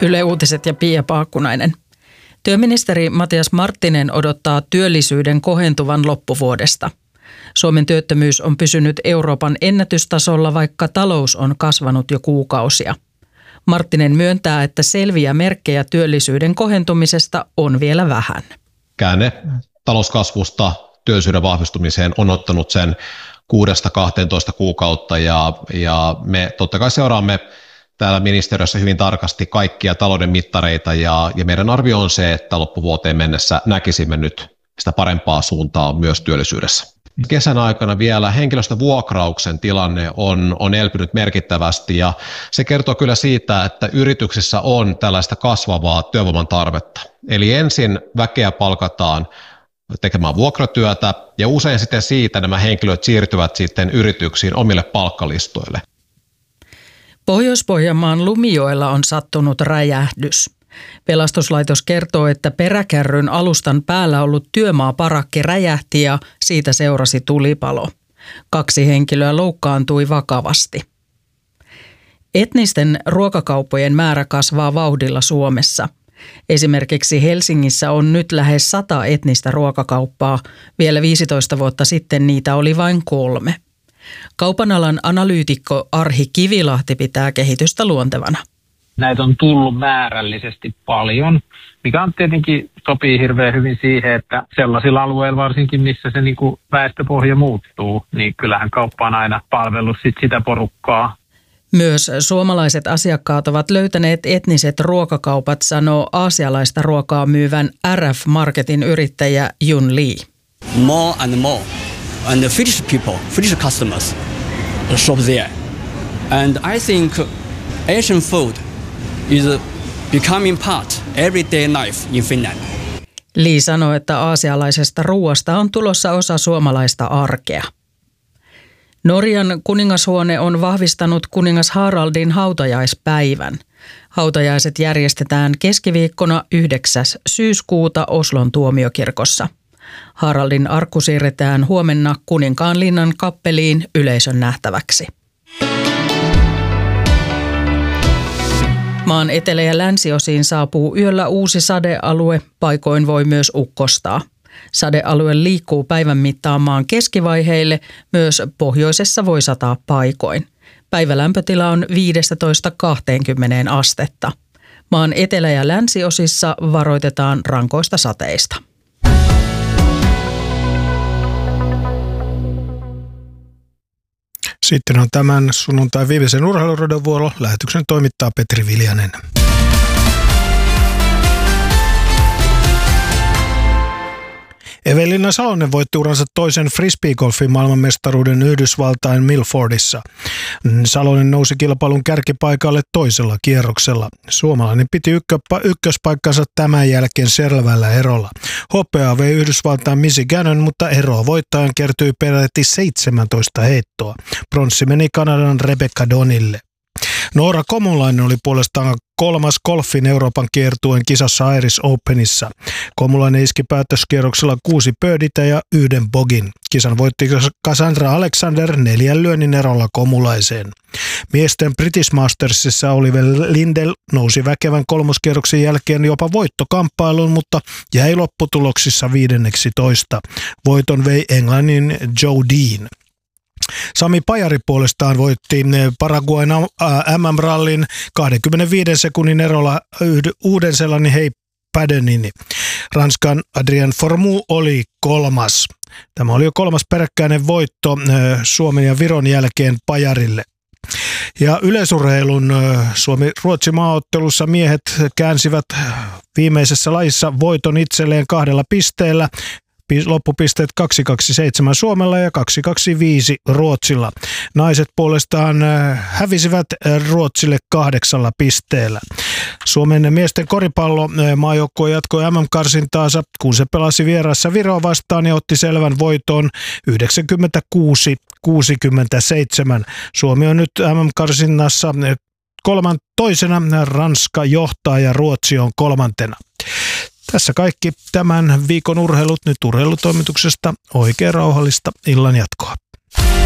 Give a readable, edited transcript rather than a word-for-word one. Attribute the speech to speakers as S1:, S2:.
S1: Yle Uutiset ja Pia Paakkunainen. Työministeri Matias Marttinen odottaa työllisyyden kohentuvan loppuvuodesta. Suomen työttömyys on pysynyt Euroopan ennätystasolla, vaikka talous on kasvanut jo kuukausia. Marttinen myöntää, että selviä merkkejä työllisyyden kohentumisesta on vielä vähän.
S2: Käänne talouskasvusta työllisyyden vahvistumiseen on ottanut sen 6-12 kuukautta ja me totta kai seuraamme täällä ministeriössä hyvin tarkasti kaikkia talouden mittareita ja meidän arvio on se, että loppuvuoteen mennessä näkisimme nyt sitä parempaa suuntaa myös työllisyydessä. Kesän aikana vielä henkilöstövuokrauksen tilanne on elpynyt merkittävästi ja se kertoo kyllä siitä, että yrityksissä on tällaista kasvavaa työvoiman tarvetta. Eli ensin väkeä palkataan tekemään vuokratyötä ja usein sitten siitä nämä henkilöt siirtyvät sitten yrityksiin omille palkkalistoille.
S1: Pohjois-Pohjanmaan Lumijoella on sattunut räjähdys. Pelastuslaitos kertoo, että peräkärryn alustan päällä ollut työmaaparakki räjähti ja siitä seurasi tulipalo. 2 henkilöä loukkaantui vakavasti. Etnisten ruokakauppojen määrä kasvaa vauhdilla Suomessa. Esimerkiksi Helsingissä on nyt lähes 100 etnistä ruokakauppaa. Vielä 15 vuotta sitten niitä oli vain 3. Kaupan alan analyytikko Arhi Kivilahti pitää kehitystä luontevana.
S3: Näitä on tullut määrällisesti paljon, mikä on tietenkin sopii hirveän hyvin siihen, että sellaisilla alueilla varsinkin, missä se väestöpohja muuttuu, niin kyllähän kauppa on aina palvellut sitä porukkaa.
S1: Myös suomalaiset asiakkaat ovat löytäneet etniset ruokakaupat, sanoo aasialaista ruokaa myyvän RF Marketin yrittäjä Yun Lee.
S4: More and more. And the Finnish people, Finnish customers shop there. And I think Asian food is becoming part everyday life in Finland.
S1: Lee sanoi, että aasialaisesta ruoasta on tulossa osa suomalaista arkea. Norjan kuningashuone on vahvistanut kuningas Haraldin hautajaispäivän. Hautajaiset järjestetään keskiviikkona 9. syyskuuta Oslon tuomiokirkossa. Haraldin arkku siirretään huomenna Kuninkaanlinnan kappeliin yleisön nähtäväksi. Maan etelä- ja länsiosiin saapuu yöllä uusi sadealue, paikoin voi myös ukkostaa. Sadealue liikkuu päivän mittaan maan keskivaiheille, myös pohjoisessa voi sataa paikoin. Päivälämpötila on 15-20 astetta. Maan etelä- ja länsiosissa varoitetaan rankoista sateista.
S5: Sitten on tämän sunnuntai viimeisen urheilurodon vuoro. Lähetyksen toimittaa Petri Viljanen. Evelina Salonen voitti uransa toisen frisbeegolfin maailmanmestaruuden Yhdysvaltain Milfordissa. Salonen nousi kilpailun kärkipaikalle toisella kierroksella. Suomalainen piti ykköspaikkansa tämän jälkeen selvällä erolla. Hopeaa vei Yhdysvaltain Missy Gannon, mutta eroa voittajan kertyi peräti 17 heittoa. Pronssi meni Kanadan Rebecca Donille. Noora Komulainen oli puolestaan 3. golfin Euroopan kiertueen kisassa Irish Openissa. Komulainen iski päätöskierroksella 6 birditä ja 1 bogin. Kisan voitti Cassandra Alexander 4 lyönnin erolla Komulaiseen. Miesten British Mastersissa Oliver Lindell nousi väkevän kolmoskierroksen jälkeen jopa voittokamppailuun, mutta jäi lopputuloksissa 15. Voiton vei Englannin Joe Dean. Sami Pajari puolestaan voitti Paraguayn MM-rallin 25 sekunnin erolla Uuden-Seelannin Hei Padenini. Ranskan Adrien Formou oli 3. Tämä oli jo 3. peräkkäinen voitto Suomen ja Viron jälkeen Pajarille. Ja yleisurheilun Suomi-Ruotsi maaottelussa miehet käänsivät viimeisessä lajissa voiton itselleen 2 pisteellä. Loppupisteet 2-2-7 Suomella ja 2-2-5 Ruotsilla. Naiset puolestaan hävisivät Ruotsille 8 pisteellä. Suomen miesten koripallo maajoukkue jatkoi MM-karsintaansa, kun se pelasi vieraassa Viroa vastaan ja otti selvän voiton 96-67. Suomi on nyt MM-karsinnassa toisena, Ranska johtaa ja Ruotsi on 3. Tässä kaikki tämän viikon urheilut. Nyt urheilutoimituksesta oikein rauhallista illan jatkoa.